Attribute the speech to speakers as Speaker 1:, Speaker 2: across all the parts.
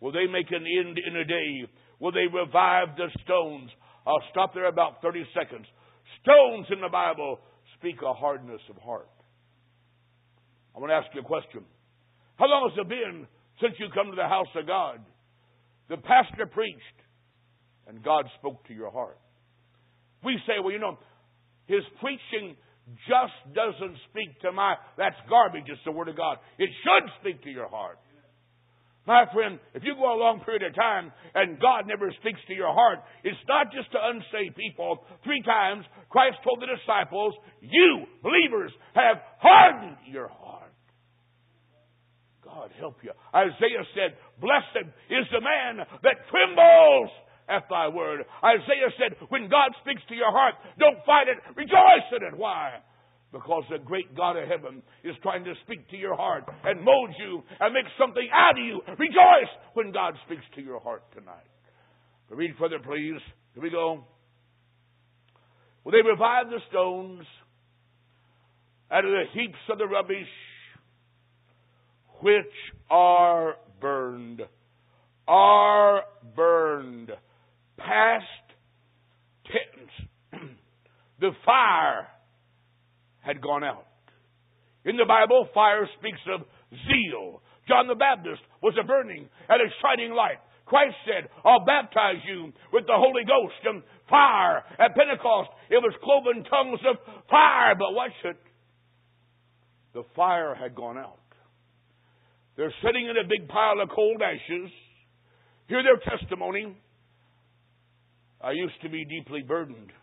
Speaker 1: Will they make an end in a day? Will they revive the stones? I'll stop there about 30 seconds. Stones in the Bible speak a hardness of heart. I want to ask you a question. How long has it been since you come to the house of God? The pastor preached and God spoke to your heart. We say, well, his preaching just doesn't speak to that's garbage. It's the Word of God. It should speak to your heart. My friend, if you go a long period of time and God never speaks to your heart, it's not just to unsaved people. 3 times Christ told the disciples, you, believers, have hardened your heart. God help you. Isaiah said, blessed is the man that trembles at thy word. Isaiah said, when God speaks to your heart, don't fight it, rejoice in it. Why? Because the great God of heaven is trying to speak to your heart and mold you and make something out of you. Rejoice when God speaks to your heart tonight. But read further, please. Here we go. Will they revive the stones out of the heaps of the rubbish which are burned? Are burned. Past tense. The fire had gone out. In the Bible, fire speaks of zeal. John the Baptist was a burning and a shining light. Christ said, I'll baptize you with the Holy Ghost and fire. At Pentecost, it was cloven tongues of fire. But watch it. The fire had gone out. They're sitting in a big pile of cold ashes. Hear their testimony. I used to be deeply burdened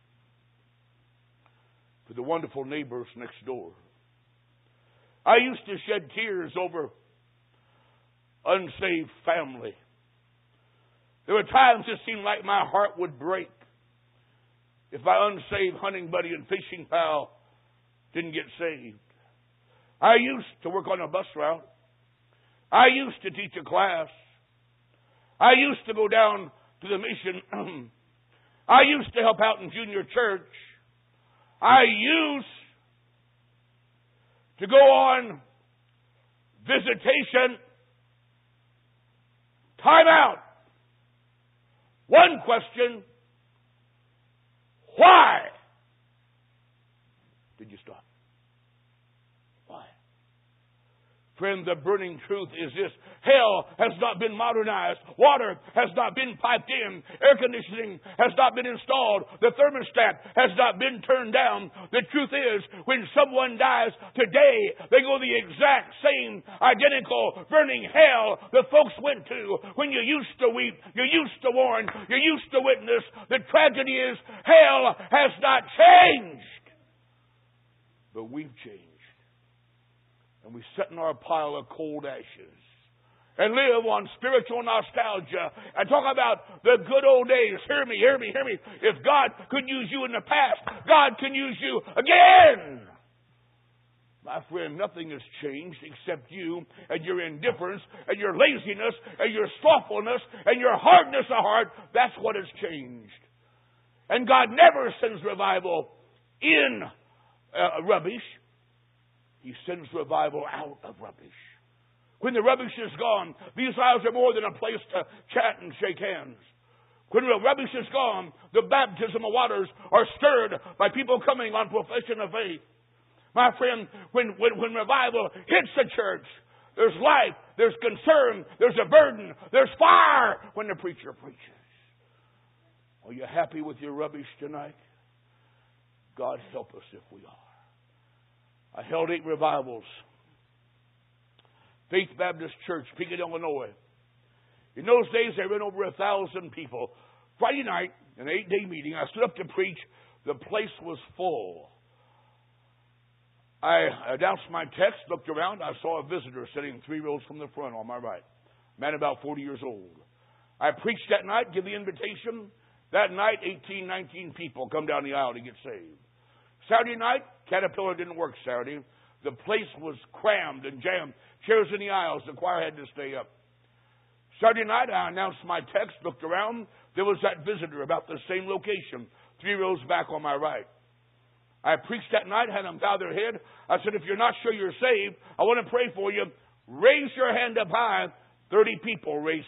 Speaker 1: for the wonderful neighbors next door. I used to shed tears over unsaved family. There were times it seemed like my heart would break if my unsaved hunting buddy and fishing pal didn't get saved. I used to work on a bus route. I used to teach a class. I used to go down to the mission. I used to help out in junior church. I used to go on visitation. Time out. One question. Why did you stop? Why? Friend, the burning truth is this. Hell has not been modernized. Water has not been piped in. Air conditioning has not been installed. The thermostat has not been turned down. The truth is, when someone dies today, they go the exact same, identical, burning hell the folks went to when you used to weep, you used to warn, you used to witness. The tragedy is, hell has not changed. But we've changed. And we sit in our pile of cold ashes and live on spiritual nostalgia and talk about the good old days. Hear me, hear me, hear me. If God could use you in the past, God can use you again. My friend, nothing has changed except you and your indifference and your laziness and your slothfulness and your hardness of heart. That's what has changed. And God never sends revival in rubbish. He sends revival out of rubbish. When the rubbish is gone, these lives are more than a place to chat and shake hands. When the rubbish is gone, the baptism of waters are stirred by people coming on profession of faith. My friend, when revival hits the church, there's life, there's concern, there's a burden, there's fire when the preacher preaches. Are you happy with your rubbish tonight? God help us if we are. I held 8 revivals. Faith Baptist Church, Pekin, Illinois. In those days, I ran over 1,000 people. Friday night, an 8-day meeting, I stood up to preach. The place was full. I announced my text, looked around. I saw a visitor sitting 3 rows from the front on my right. Man about 40 years old. I preached that night, give the invitation. That night, 18, 19 people come down the aisle to get saved. Saturday night, Caterpillar didn't work Saturday. The place was crammed and jammed. Chairs in the aisles. The choir had to stay up. Saturday night, I announced my text, looked around. There was that visitor about the same location, 3 rows back on my right. I preached that night, had them bow their head. I said, if you're not sure you're saved, I want to pray for you. Raise your hand up high. 30 people raised